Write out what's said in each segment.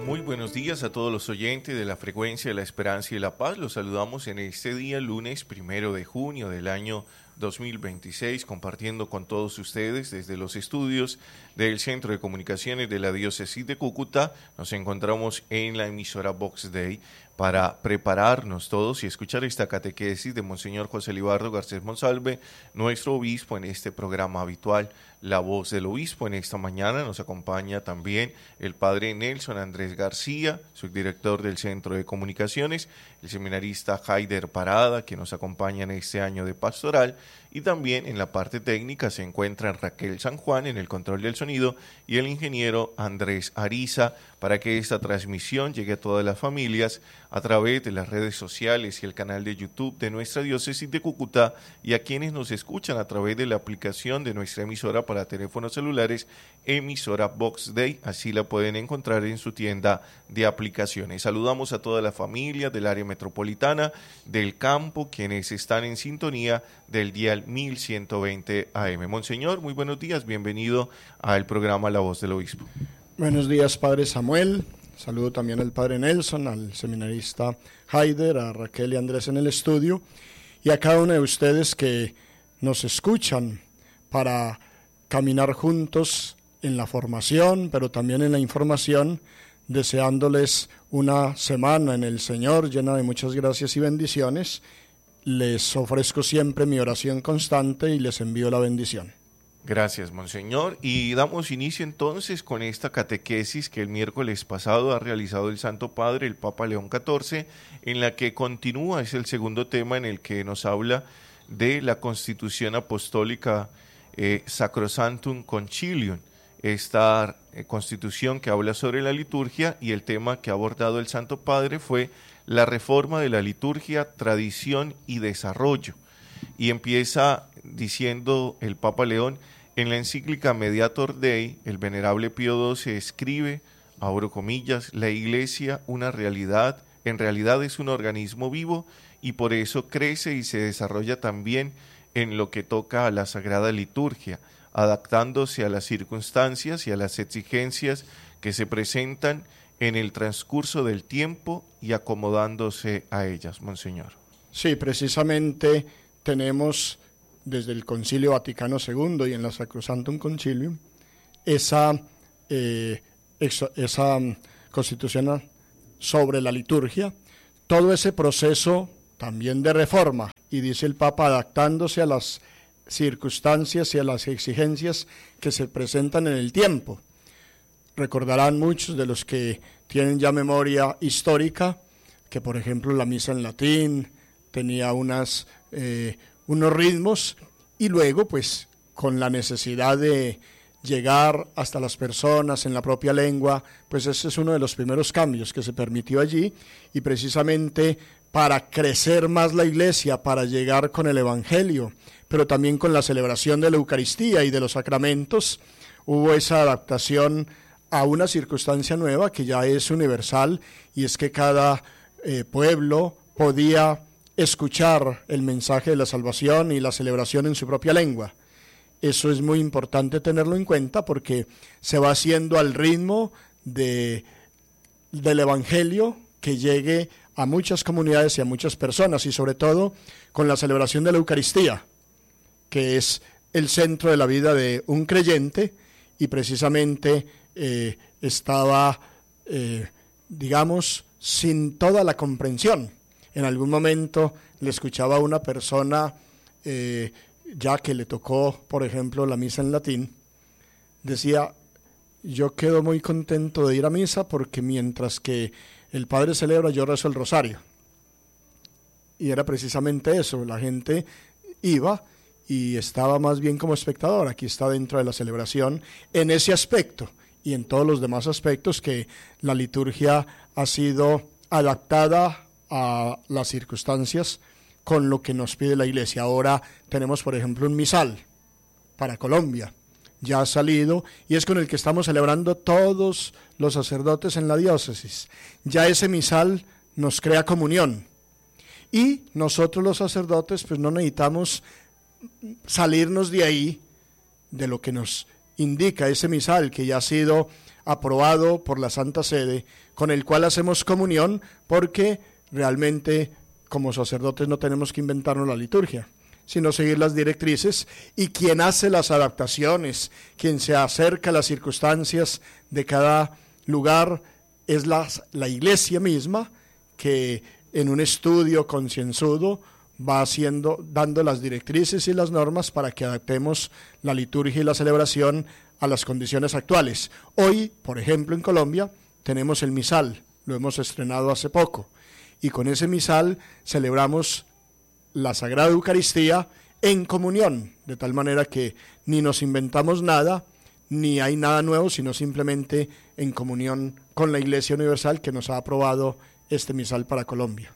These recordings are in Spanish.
Muy buenos días a todos los oyentes de la frecuencia de la esperanza y la paz. Los saludamos en este día, lunes 1 de junio del año 2026, compartiendo con todos ustedes desde los estudios del Centro de Comunicaciones de la Diócesis de Cúcuta. Nos encontramos en la emisora Vox Day para prepararnos todos y escuchar esta catequesis de Monseñor José Libardo Garcés Monsalve, nuestro obispo, en este programa habitual, La Voz del Obispo. En esta mañana nos acompaña también el padre Nelson Andrés García, subdirector del Centro de Comunicaciones, el seminarista Haider Parada, que nos acompaña en este año de pastoral, y también en la parte técnica se encuentran Raquel San Juan en el control del sonido y el ingeniero Andrés Ariza, para que esta transmisión llegue a todas las familias a través de las redes sociales y el canal de YouTube de nuestra diócesis de Cúcuta, y a quienes nos escuchan a través de la aplicación de nuestra emisora para teléfonos celulares, emisora Vox Day, así la pueden encontrar en su tienda de aplicaciones. Saludamos a toda la familia del área metropolitana, del campo, quienes están en sintonía del dial 1120 AM. Monseñor, muy buenos días, bienvenido al programa La Voz del Obispo. Buenos días, Padre Samuel. Saludo también al Padre Nelson, al seminarista Haider, a Raquel y Andrés en el estudio, y a cada uno de ustedes que nos escuchan para caminar juntos en la formación, pero también en la información, deseándoles una semana en el Señor llena de muchas gracias y bendiciones. Les ofrezco siempre mi oración constante y les envío la bendición. Gracias, Monseñor. Y damos inicio entonces con esta catequesis que el miércoles pasado ha realizado el Santo Padre, el Papa León XIV, en la que continúa, es el segundo tema en el que nos habla de la Constitución Apostólica Sacrosanctum Concilium, esta constitución que habla sobre la liturgia, y el tema que ha abordado el Santo Padre fue la reforma de la liturgia, tradición y desarrollo. Y empieza diciendo el Papa León: en la encíclica Mediator Dei, el venerable Pío XII escribe, abro comillas, la Iglesia, en realidad es un organismo vivo, y por eso crece y se desarrolla también en lo que toca a la Sagrada Liturgia, adaptándose a las circunstancias y a las exigencias que se presentan en el transcurso del tiempo y acomodándose a ellas, Monseñor. Sí, precisamente tenemos desde el Concilio Vaticano II y en la Sacrosanctum Concilium esa constitución sobre la liturgia, todo ese proceso también de reforma, y dice el Papa, adaptándose a las circunstancias y a las exigencias que se presentan en el tiempo. Recordarán muchos de los que tienen ya memoria histórica que, por ejemplo, la misa en latín tenía unos ritmos, y luego, pues, con la necesidad de llegar hasta las personas en la propia lengua, pues ese es uno de los primeros cambios que se permitió allí, y precisamente para crecer más la Iglesia, para llegar con el Evangelio, pero también con la celebración de la Eucaristía y de los sacramentos, hubo esa adaptación a una circunstancia nueva que ya es universal, y es que cada pueblo podía escuchar el mensaje de la salvación y la celebración en su propia lengua. Eso es muy importante tenerlo en cuenta, porque se va haciendo al ritmo del Evangelio, que llegue a muchas comunidades y a muchas personas, y sobre todo con la celebración de la Eucaristía, que es el centro de la vida de un creyente, y precisamente estaba, digamos, sin toda la comprensión. En algún momento le escuchaba a una persona, ya que le tocó, por ejemplo, la misa en latín, decía: yo quedo muy contento de ir a misa porque mientras que el Padre celebra, yo rezo el rosario. Y era precisamente eso, la gente iba y estaba más bien como espectador. Aquí está dentro de la celebración, en ese aspecto y en todos los demás aspectos, que la liturgia ha sido adaptada a las circunstancias con lo que nos pide la Iglesia. Ahora tenemos, por ejemplo, un misal para Colombia, ya ha salido, y es con el que estamos celebrando todos los sacerdotes en la diócesis. Ya ese misal nos crea comunión, y nosotros los sacerdotes pues no necesitamos salirnos de ahí, de lo que nos indica ese misal, que ya ha sido aprobado por la Santa Sede, con el cual hacemos comunión, porque realmente como sacerdotes no tenemos que inventarnos la liturgia, sino seguir las directrices, y quien hace las adaptaciones, quien se acerca a las circunstancias de cada lugar, es la Iglesia misma, que en un estudio concienzudo va dando las directrices y las normas para que adaptemos la liturgia y la celebración a las condiciones actuales. Hoy, por ejemplo, en Colombia tenemos el misal, lo hemos estrenado hace poco, y con ese misal celebramos la Sagrada Eucaristía en comunión, de tal manera que ni nos inventamos nada, ni hay nada nuevo, sino simplemente en comunión con la Iglesia Universal, que nos ha aprobado este misal para Colombia.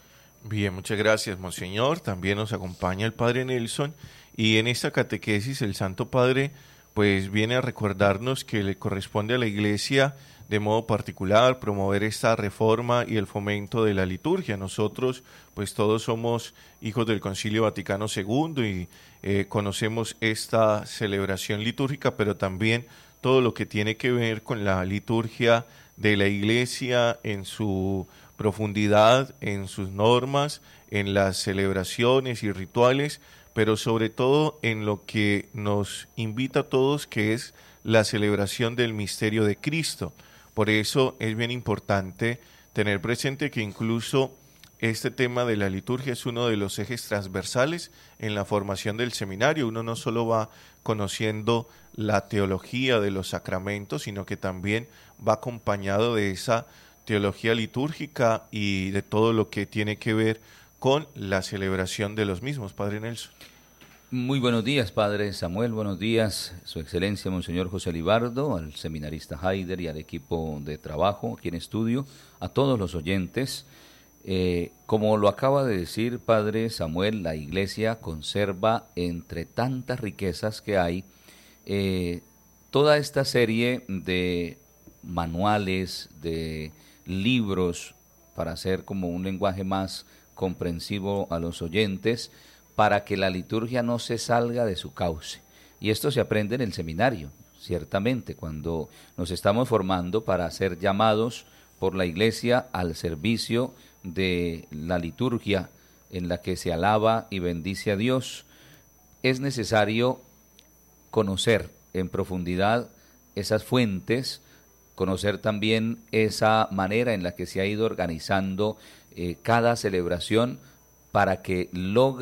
Bien, muchas gracias, Monseñor. También nos acompaña el Padre Nelson, y en esta catequesis el Santo Padre pues viene a recordarnos que le corresponde a la Iglesia de modo particular promover esta reforma y el fomento de la liturgia. Nosotros pues todos somos hijos del Concilio Vaticano II y conocemos esta celebración litúrgica, pero también todo lo que tiene que ver con la liturgia de la Iglesia en su profundidad, en sus normas, en las celebraciones y rituales, pero sobre todo en lo que nos invita a todos, que es la celebración del misterio de Cristo. Por eso es bien importante tener presente que incluso este tema de la liturgia es uno de los ejes transversales en la formación del seminario. Uno no solo va conociendo la teología de los sacramentos, sino que también va acompañado de esa teología litúrgica y de todo lo que tiene que ver con la celebración de los mismos. Padre Nelson. Muy buenos días, Padre Samuel, buenos días, Su Excelencia Monseñor José Libardo, al seminarista Haider y al equipo de trabajo aquí en estudio, a todos los oyentes. Como lo acaba de decir Padre Samuel, la Iglesia conserva entre tantas riquezas que hay toda esta serie de manuales, de libros, para hacer como un lenguaje más comprensivo a los oyentes, para que la liturgia no se salga de su cauce. Y esto se aprende en el seminario, ciertamente, cuando nos estamos formando para ser llamados por la Iglesia al servicio de la liturgia en la que se alaba y bendice a Dios. Es necesario conocer en profundidad esas fuentes, conocer también esa manera en la que se ha ido organizando cada celebración para que logre